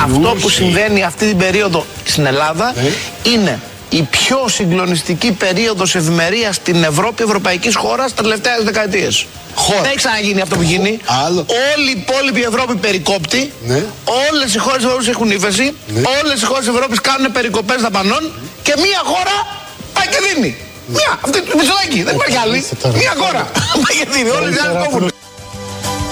Αυτό που συμβαίνει αυτή την περίοδο στην Ελλάδα είναι η πιο συγκλονιστική περίοδος ευημερίας στην Ευρώπη, ευρωπαϊκής χώρας, τα τελευταίες δεκαετίες. Δεν έχει ξαναγίνει αυτό που γίνει. Όλη η υπόλοιπη Ευρώπη περικόπτει. Όλες οι χώρες της Ευρώπης έχουν ύφεση. Όλες οι χώρες της Ευρώπης κάνουν περικοπές δαπανών. Και μία χώρα πάει και δίνει. Μία, αυτή το Μητσοτάκη, δεν υπάρχει άλλη. Μία χώρα πάει και δίνει. Όλες οι άλλες κόβουν.